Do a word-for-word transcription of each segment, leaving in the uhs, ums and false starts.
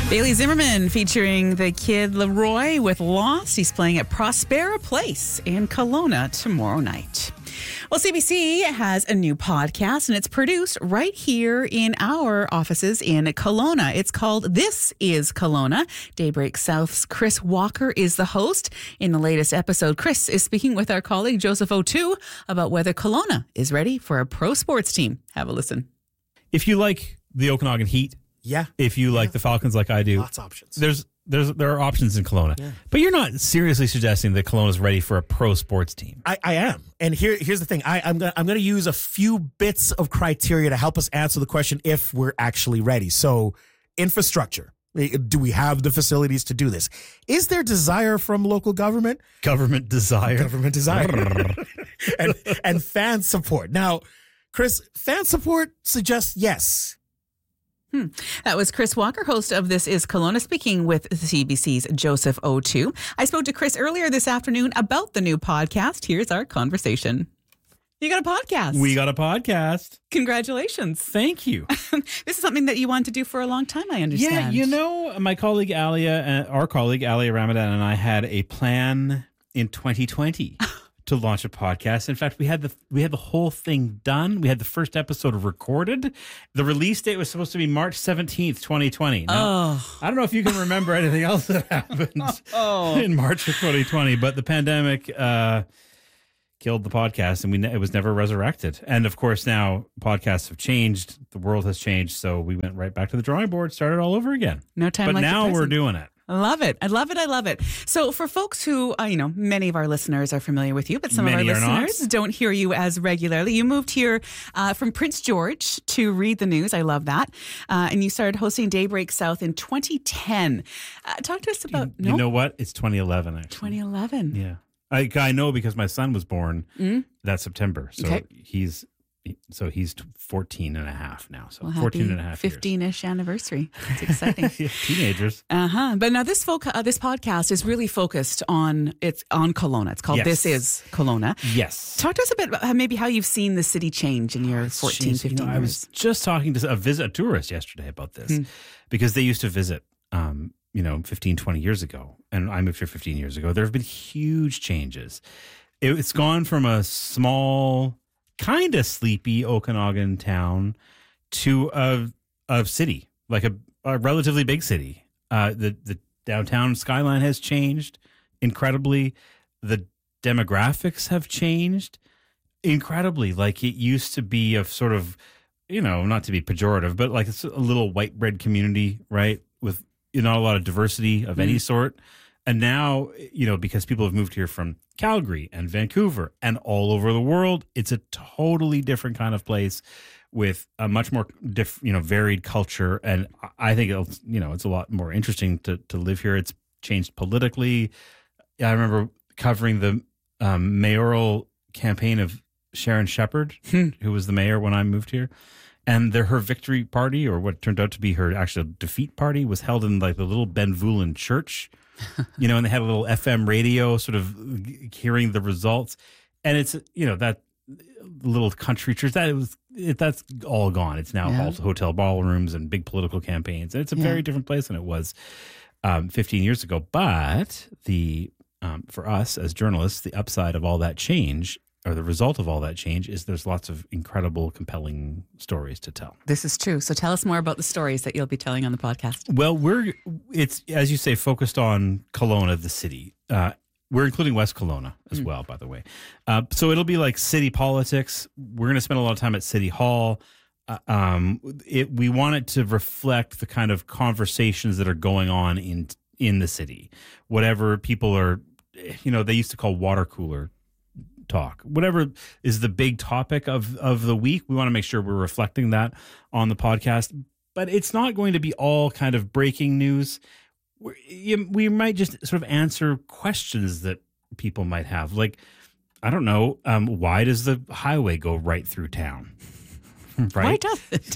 Bailey Zimmerman featuring the kid Leroy with Lost. He's playing at Prospera Place in Kelowna tomorrow night. Well, C B C has a new podcast, and it's produced right here in our offices in Kelowna. It's called This is Kelowna. Daybreak South's Chris Walker is the host. In the latest episode, Chris is speaking with our colleague Joseph O'Toole about whether Kelowna is ready for a pro sports team. Have a listen. If you like the Okanagan Heat, yeah. If you like yeah. the Falcons like I do, lots of options. There's there's there are options in Kelowna. Yeah. But you're not seriously suggesting that Kelowna is ready for a pro sports team. I, I am. And here here's the thing. I, I'm gonna I'm gonna use a few bits of criteria to help us answer the question if we're actually ready. So, infrastructure. Do we have the facilities to do this? Is there desire from local government? Government desire. Government desire. and and fan support. Now, Chris, fan support suggests yes. Hmm. That was Chris Walker, host of This is Kelowna, speaking with C B C's Joseph O'Toole. I spoke to Chris earlier this afternoon about the new podcast. Here's our conversation. You got a podcast. We got a podcast. Congratulations. Thank you. This is something that you wanted to do for a long time, I understand. Yeah, you know, my colleague Alia, uh, our colleague Alia Ramadan and I had a plan in twenty twenty. To launch a podcast. In fact, we had the we had the whole thing done. We had the first episode recorded. The release date was supposed to be March seventeenth, twenty twenty. Now, oh. I don't know if you can remember anything else that happened oh. in March of twenty twenty, but the pandemic uh, killed the podcast, and we ne- it was never resurrected. And of course, now podcasts have changed. The world has changed, so we went right back to the drawing board, started all over again. No time but like now the present. We're doing it. I love it. I love it. I love it. So for folks who, uh, you know, many of our listeners are familiar with you, but some many of our listeners not. don't hear you as regularly. You moved here uh, from Prince George to read the news. I love that. Uh, and you started hosting Daybreak South in twenty ten. Uh, talk to us about... You, no? you know what? It's twenty eleven, actually. twenty eleven. Yeah. I, I know because my son was born mm. that September. So okay. he's... So he's fourteen and a half now. So well, fourteen and a half fifteen-ish years. Anniversary. It's exciting. Yeah, teenagers. Uh-huh. But now this folk, uh, this podcast is really focused on it's on Kelowna. It's called yes. This is Kelowna. Yes. Talk to us a bit about how, maybe how you've seen the city change in your oh, fourteen, geez, fifteen you know, years. I was just talking to a visit a tourist yesterday about this hmm. because they used to visit um, you know, fifteen, twenty years ago. And I moved here fifteen years ago. There have been huge changes. It, it's gone from a small, kind of sleepy Okanagan town to a, a city, like a, a relatively big city. Uh, the, the downtown skyline has changed incredibly. The demographics have changed incredibly. Like it used to be a sort of, you know, not to be pejorative, but like it's a little white bread community, right? With you know, not a lot of diversity of mm. any sort. And now, you know, because people have moved here from Calgary and Vancouver and all over the world, it's a totally different kind of place with a much more, diff, you know, varied culture. And I think it's, you know, it's a lot more interesting to to live here. It's changed politically. I remember covering the um, mayoral campaign of Sharon Shepherd, who was the mayor when I moved here. And their, her victory party, or what turned out to be her actual defeat party, was held in like the little Benvulen church. You know, and they had a little F M radio sort of hearing the results. And it's, you know, that little country church, that it was, it, that's all gone. It's now yeah. hotel ballrooms and big political campaigns. And it's a yeah. very different place than it was um, fifteen years ago. But the um, for us as journalists, the upside of all that change, or the result of all that change, is there's lots of incredible, compelling stories to tell. This is true. So tell us more about the stories that you'll be telling on the podcast. Well, we're, it's, as you say, focused on Kelowna, the city. Uh, we're including West Kelowna as mm. well, by the way. Uh, so it'll be like city politics. We're going to spend a lot of time at City Hall. Uh, um, it, we want it to reflect the kind of conversations that are going on in in the city. Whatever people are, you know, they used to call water cooler talk. Whatever is the big topic of, of the week, we want to make sure we're reflecting that on the podcast. But it's not going to be all kind of breaking news. We're, we might just sort of answer questions that people might have. Like, I don't know, um, why does the highway go right through town? Right? Why does it?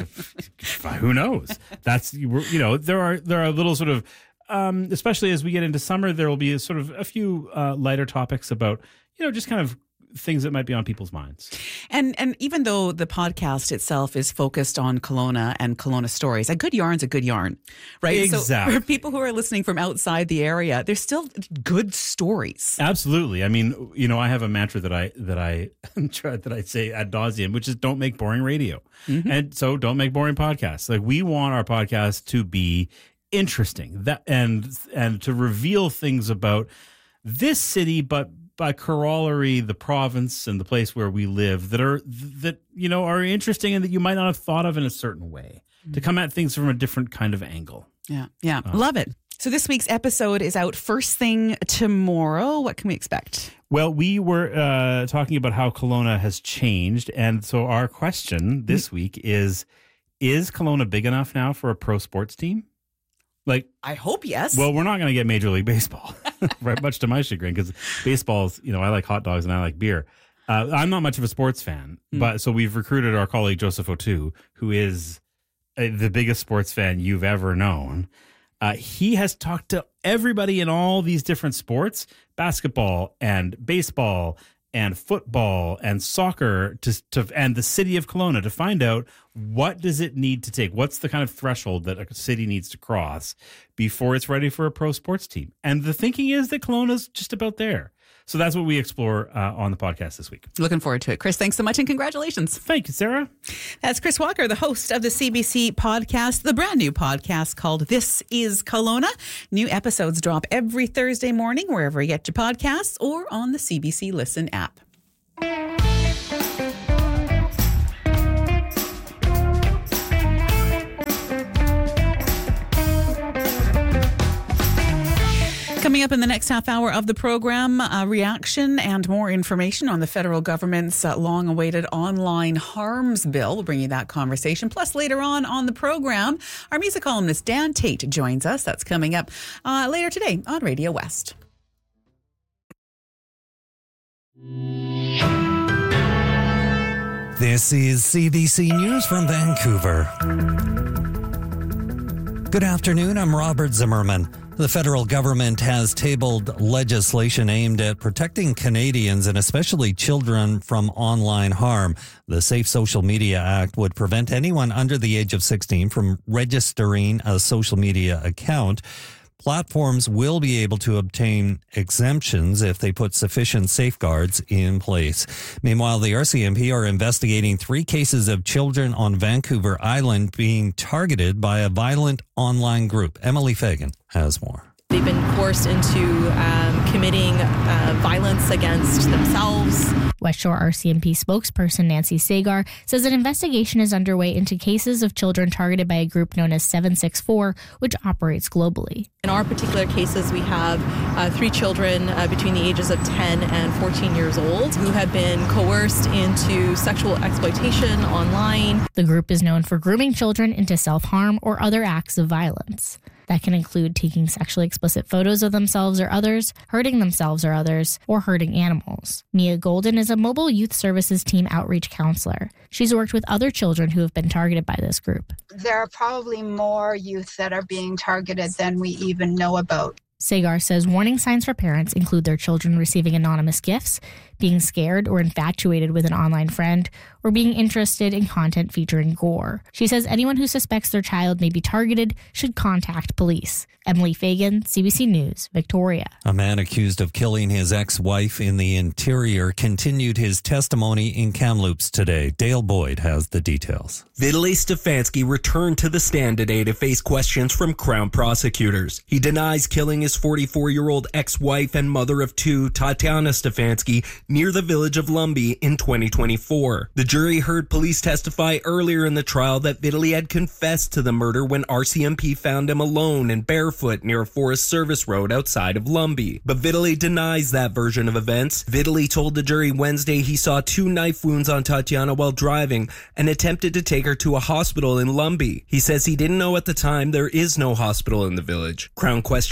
Who knows? That's, you know, there are there are little sort of, um, especially as we get into summer, there will be a sort of a few uh, lighter topics about, you know, just kind of things that might be on people's minds. And and even though the podcast itself is focused on Kelowna and Kelowna stories, a good yarn's a good yarn, right? Exactly. So for people who are listening from outside the area, there's still good stories. Absolutely. I mean, you know, I have a mantra that I that I that I say ad nauseum, which is don't make boring radio, mm-hmm. and so don't make boring podcasts. Like we want our podcast to be interesting that and and to reveal things about this city, but by corollary, the province and the place where we live that are that you know are interesting and that you might not have thought of in a certain way. Mm-hmm. To come at things from a different kind of angle. Yeah, yeah, uh, love it. So this week's episode is out first thing tomorrow. What can we expect? Well, we were uh, talking about how Kelowna has changed, and so our question this mm-hmm. week is: Is Kelowna big enough now for a pro sports team? Like, I hope yes. Well, we're not going to get Major League Baseball, right? Much to my chagrin, because baseball's, you know, I like hot dogs and I like beer. Uh, I'm not much of a sports fan, mm. but so we've recruited our colleague Joseph O'Toole, who is uh, the biggest sports fan you've ever known. Uh, he has talked to everybody in all these different sports, basketball and baseball and football and soccer to, to and the city of Kelowna to find out what does it need to take? What's the kind of threshold that a city needs to cross before it's ready for a pro sports team? And the thinking is that Kelowna's just about there. So that's what we explore uh, on the podcast this week. Looking forward to it. Chris, thanks so much and congratulations. Thank you, Sarah. That's Chris Walker, the host of the C B C podcast, the brand new podcast called This is Kelowna. New episodes drop every Thursday morning wherever you get your podcasts or on the C B C Listen app. Coming up in the next half hour of the program, a reaction and more information on the federal government's uh, long-awaited online harms bill. We'll bring you that conversation. Plus, later on on the program, our music columnist Dan Tate joins us. That's coming up uh, later today on Radio West. This is C B C News from Vancouver. Good afternoon, I'm Robert Zimmerman. The federal government has tabled legislation aimed at protecting Canadians and especially children from online harm. The Safe Social Media Act would prevent anyone under the age of sixteen from registering a social media account. Platforms will be able to obtain exemptions if they put sufficient safeguards in place. Meanwhile, the R C M P are investigating three cases of children on Vancouver Island being targeted by a violent online group. Emily Fagan has more. They've been coerced into um, committing uh, violence against themselves. West Shore R C M P spokesperson Nancy Sagar says an investigation is underway into cases of children targeted by a group known as seven six four, which operates globally. In our particular cases, we have uh, three children uh, between the ages of ten and fourteen years old who have been coerced into sexual exploitation online. The group is known for grooming children into self-harm or other acts of violence. That can include taking sexually explicit photos of themselves or others, hurting themselves or others, or hurting animals. Mia Golden is a mobile youth services team outreach counselor. She's worked with other children who have been targeted by this group. There are probably more youth that are being targeted than we even know about. Sagar says warning signs for parents include their children receiving anonymous gifts, being scared or infatuated with an online friend, or being interested in content featuring gore. She says anyone who suspects their child may be targeted should contact police. Emily Fagan, C B C News, Victoria. A man accused of killing his ex-wife in the interior continued his testimony in Kamloops today. Dale Boyd has the details. Vitaly Stefanski returned to the stand today to face questions from Crown prosecutors. He denies killing his forty-four-year-old ex-wife and mother of two, Tatiana Stefanski, near the village of Lumbee in twenty twenty-four. The jury heard police testify earlier in the trial that Vitaly had confessed to the murder when R C M P found him alone and barefoot near a Forest Service road outside of Lumbee. But Vitaly denies that version of events. Vitaly told the jury Wednesday he saw two knife wounds on Tatiana while driving and attempted to take her to a hospital in Lumbee. He says he didn't know at the time there is no hospital in the village. Crown questioned why he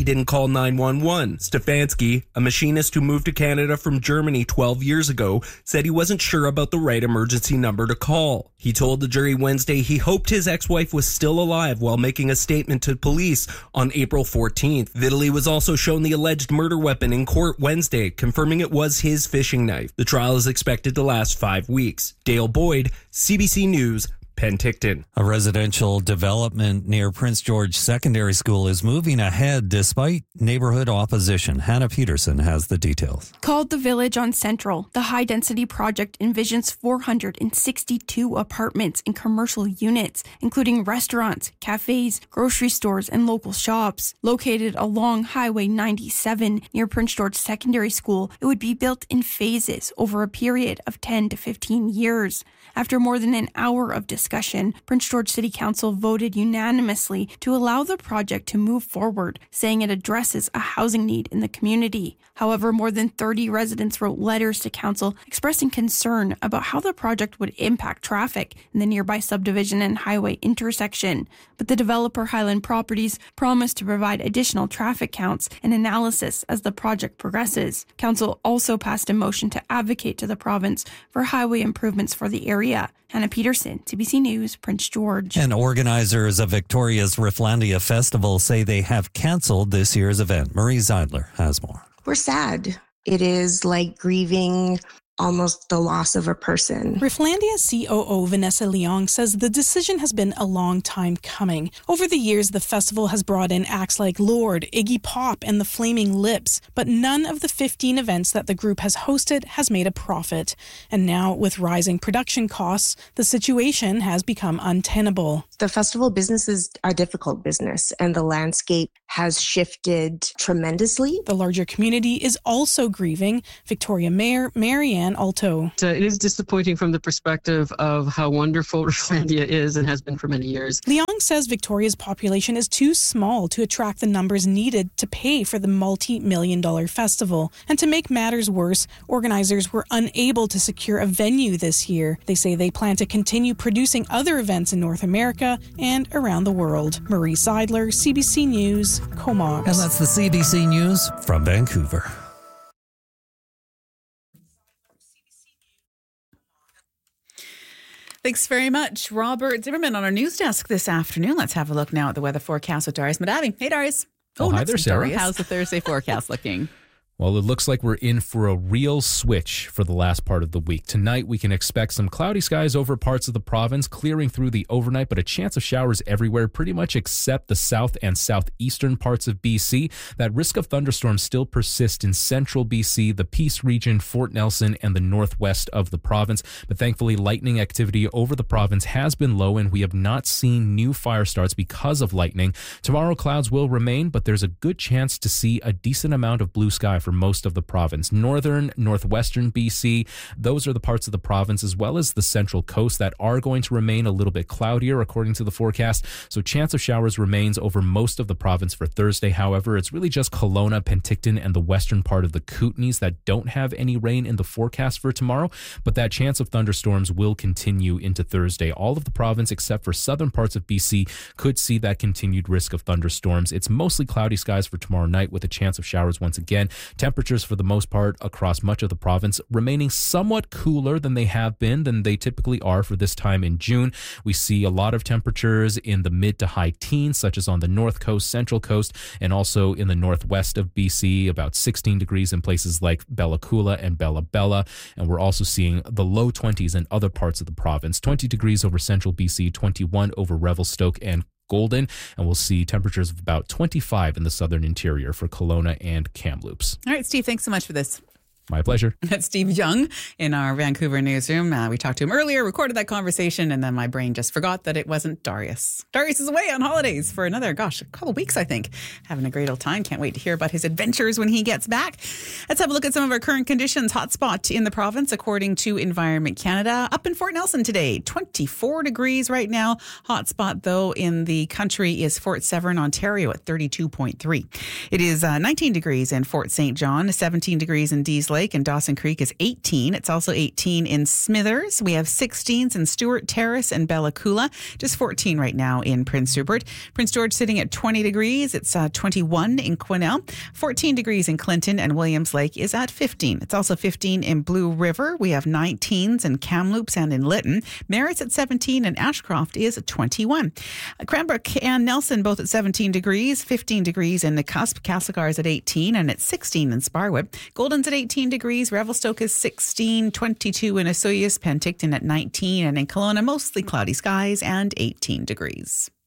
he didn't call nine one one. Stefanski, a machinist who moved to Canada from Germany twelve years ago, said he wasn't sure about the right emergency number to call. He told the jury Wednesday he hoped his ex-wife was still alive while making a statement to police on April fourteenth. Vitaly was also shown the alleged murder weapon in court Wednesday, confirming it was his fishing knife. The trial is expected to last five weeks. Dale Boyd, C B C News, Penticton. A residential development near Prince George Secondary School is moving ahead despite neighborhood opposition. Hannah Peterson has the details. Called The Village on Central, the high-density project envisions four hundred sixty-two apartments and commercial units, including restaurants, cafes, grocery stores, and local shops. Located along Highway ninety-seven near Prince George Secondary School, it would be built in phases over a period of ten to fifteen years. After more than an hour of discussion, Prince George City Council voted unanimously to allow the project to move forward, saying it addresses a housing need in the community. However, more than thirty residents wrote letters to council expressing concern about how the project would impact traffic in the nearby subdivision and highway intersection. But the developer Highland Properties promised to provide additional traffic counts and analysis as the project progresses. Council also passed a motion to advocate to the province for highway improvements for the area. Hannah Peterson, C B C News, Prince George. And organizers of Victoria's Rifflandia Festival say they have canceled this year's event. Marie Zeidler has more. We're sad. It is like grieving almost the loss of a person. Rifflandia C O O Vanessa Leong says the decision has been a long time coming. Over the years, the festival has brought in acts like Lorde, Iggy Pop, and the Flaming Lips, but none of the fifteen events that the group has hosted has made a profit. And now, with rising production costs, the situation has become untenable. The festival business is a difficult business, and the landscape has shifted tremendously. The larger community is also grieving. Victoria Mayor Marianne Alto. Uh, it is disappointing from the perspective of how wonderful Rifflandia is and has been for many years. Leong says Victoria's population is too small to attract the numbers needed to pay for the multi-million dollar festival. And to make matters worse, organizers were unable to secure a venue this year. They say they plan to continue producing other events in North America and around the world. Marie Seidler, C B C News, Comox. And that's the C B C News from Vancouver. Thanks very much, Robert Zimmerman, on our news desk this afternoon. Let's have a look now at the weather forecast with Darius Madavi. Hey, Darius. Oh, oh hi there, Sarah. Darius. How's the Thursday forecast looking? Well, it looks like we're in for a real switch for the last part of the week. Tonight, we can expect some cloudy skies over parts of the province, clearing through the overnight, but a chance of showers everywhere, pretty much except the south and southeastern parts of B C. That risk of thunderstorms still persists in central B C, the Peace region, Fort Nelson, and the northwest of the province. But thankfully, lightning activity over the province has been low, and we have not seen new fire starts because of lightning. Tomorrow, clouds will remain, but there's a good chance to see a decent amount of blue sky for most of the province. Northern, northwestern B C, those are the parts of the province, as well as the central coast, that are going to remain a little bit cloudier according to the forecast. So chance of showers remains over most of the province for Thursday. However, it's really just Kelowna, Penticton, and the western part of the Kootenays that don't have any rain in the forecast for tomorrow, but that chance of thunderstorms will continue into Thursday. All of the province, except for southern parts of B C, could see that continued risk of thunderstorms. It's mostly cloudy skies for tomorrow night with a chance of showers once again. Temperatures for the most part across much of the province remaining somewhat cooler than they have been, than they typically are for this time in June. We see a lot of temperatures in the mid to high teens, such as on the north coast, central coast, and also in the northwest of B C, about sixteen degrees in places like Bella Coola and Bella Bella. And we're also seeing the low twenties in other parts of the province, twenty degrees over central B C, twenty-one over Revelstoke and Golden, and we'll see temperatures of about twenty-five in the southern interior for Kelowna and Kamloops. All right, Steve, thanks so much for this. My pleasure. That's Steve Young in our Vancouver newsroom. Uh, we talked to him earlier, recorded that conversation, and then my brain just forgot that it wasn't Darius. Darius is away on holidays for another, gosh, a couple weeks, I think. Having a great old time. Can't wait to hear about his adventures when he gets back. Let's have a look at some of our current conditions. Hotspot in the province, according to Environment Canada. Up in Fort Nelson today, twenty-four degrees right now. Hotspot, though, in the country is Fort Severn, Ontario at thirty-two point three. It is uh, nineteen degrees in Fort Saint John, seventeen degrees in Dease Lake. Lake and Dawson Creek is eighteen. It's also eighteen in Smithers. We have sixteens in Stewart Terrace and Bella Coola. Just fourteen right now in Prince Rupert. Prince George sitting at twenty degrees. It's uh, twenty-one in Quesnel. fourteen degrees in Clinton, and Williams Lake is at fifteen. It's also fifteen in Blue River. We have nineteens in Kamloops and in Lytton. Merritt's at seventeen, and Ashcroft is at twenty-one. Cranbrook and Nelson both at seventeen degrees. fifteen degrees in the Cusp. Castlegar is at eighteen, and it's sixteen in Sparwood. Golden's at eighteen degrees. Revelstoke is sixteen. twenty-two in Osoyoos. Penticton at nineteen, and in Kelowna, mostly cloudy skies and eighteen degrees.